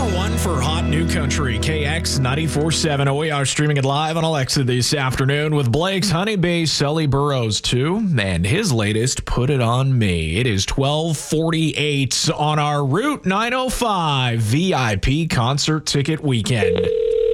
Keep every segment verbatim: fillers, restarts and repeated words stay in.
one for hot new country, K X ninety-four point seven. We are streaming it live on Alexa this afternoon with Blake's Honeybee, Sully Burrows too, and his latest, Put It On Me. It is twelve forty-eight on our Route nine oh five V I P concert ticket weekend.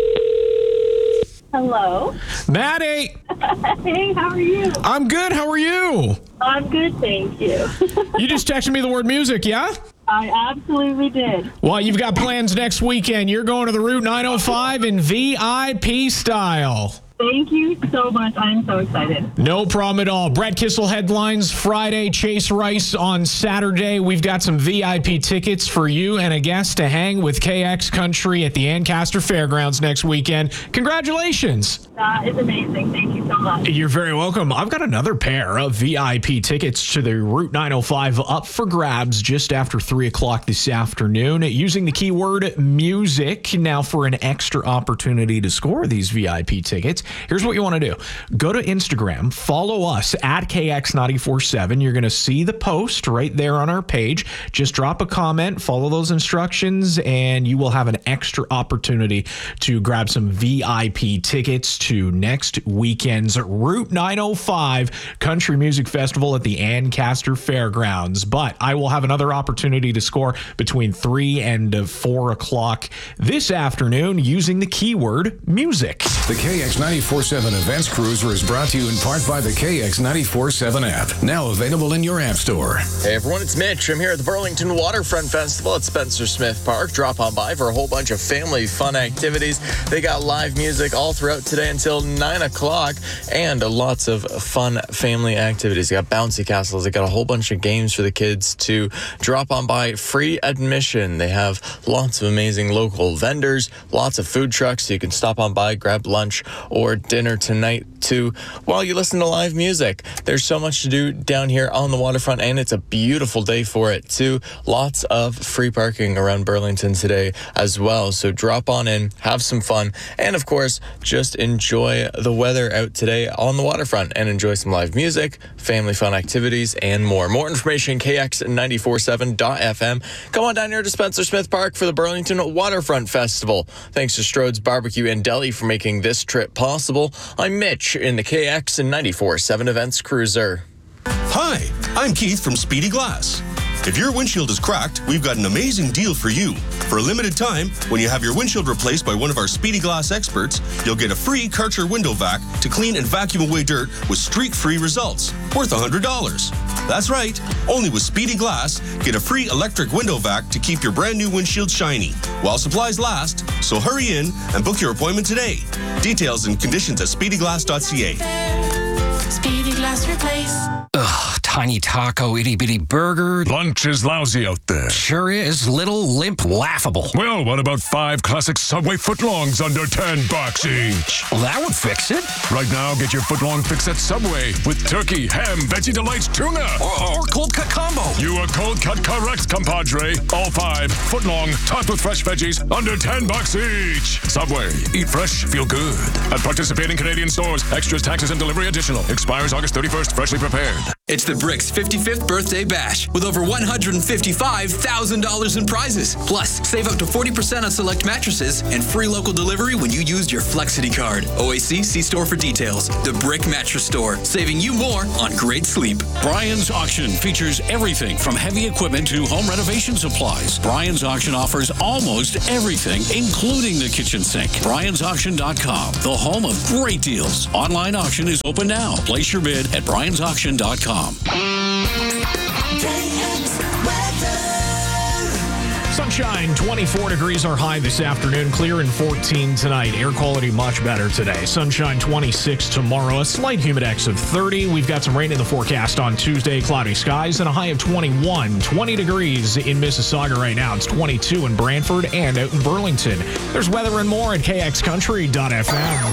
Hello. Maddie. Hey, how are you? I'm good. How are you? I'm good, thank you. You just texted me the word music, yeah? I absolutely did. Well, you've got plans next weekend. You're going to the Route nine oh five in V I P style. Thank you so much. I'm so excited. No problem at all. Brett Kissel headlines Friday, Chase Rice on Saturday. We've got some V I P tickets for you and a guest to hang with K X Country at the Ancaster Fairgrounds next weekend. Congratulations. That is amazing. Thank you so much. You're very welcome. I've got another pair of V I P tickets to the Route nine oh five up for grabs just after three o'clock this afternoon using the keyword music. Now, for an extra opportunity to score these V I P tickets, here's what you want to do. Go to Instagram, follow us at K X ninety-four point seven. You're going to see the post right there on our page. Just drop a comment, follow those instructions, and you will have an extra opportunity to grab some V I P tickets to next weekend's Route nine oh five Country Music Festival at the Ancaster Fairgrounds. But I will have another opportunity to score between three and four o'clock this afternoon using the keyword music. The K X ninety-four point seven Events Cruiser is brought to you in part by the K X ninety-four point seven app, now available in your app store. Hey everyone, it's Mitch. I'm here at the Burlington Waterfront Festival at Spencer Smith Park. Drop on by for a whole bunch of family fun activities. They got live music all throughout today until nine o'clock and lots of fun family activities. They got bouncy castles. They got a whole bunch of games for the kids to drop on by. Free admission. They have lots of amazing local vendors, lots of food trucks, so you can stop on by, grab lunch or dinner tonight too while you listen to live music. There's so much to do down here on the waterfront, and it's a beautiful day for it too. Lots of free parking around Burlington today as well, so drop on in, have some fun, and of course just enjoy the weather out today on the waterfront and enjoy some live music, family fun activities, and more. More information, K X ninety-four point seven dot f m. Come on down here to Spencer Smith Park for the Burlington Waterfront Festival. Thanks to Strode's Barbecue and Deli for making this trip possible. I'm Mitch in the K X ninety-four point seven Events Cruiser. Hi, I'm Keith from Speedy Glass. If your windshield is cracked, we've got an amazing deal for you. For a limited time, when you have your windshield replaced by one of our Speedy Glass experts, you'll get a free Karcher window vac to clean and vacuum away dirt with streak-free results, worth one hundred dollars. That's right, only with Speedy Glass, get a free electric window vac to keep your brand new windshield shiny while supplies last. So hurry in and book your appointment today. Details and conditions at speedy glass dot c a. Speedy Glass Replace. Ugh, tiny taco, itty bitty burger. Lunch is lousy out there. Sure is. Little, limp, laughable. Well, what about five classic Subway footlongs under ten bucks each? Well, that would fix it. Right now, get your footlong fix at Subway with turkey, ham, veggie delights, tuna. Or, or cold cut combo. You are cold cut correct, compadre. All five footlong, topped with fresh veggies, under ten bucks each. Subway. Eat fresh, feel good. At participating Canadian stores, extras, taxes, and delivery additional. Expires August thirty-first, freshly prepared. It's the Bricks fifty-fifth Birthday Bash with over one hundred fifty-five thousand dollars in prizes. Plus, save up to forty percent on select mattresses and free local delivery when you used your Flexity card. O A C, see store for details. The Brick Mattress Store, saving you more on great sleep. Brian's Auction features everything from heavy equipment to home renovation supplies. Brian's Auction offers almost everything, including the kitchen sink. Brian's Auction dot com, the home of great deals. Online auction is open now. Place your bid at Brian's Auction dot com. Sunshine, twenty-four degrees are high this afternoon. Clear and fourteen tonight. Air quality much better today. Sunshine, twenty-six tomorrow. A slight humidex of thirty. We've got some rain in the forecast on Tuesday. Cloudy skies and a high of twenty-one. twenty degrees in Mississauga right now. It's twenty-two in Brantford and out in Burlington. There's weather and more at K X country dot f m.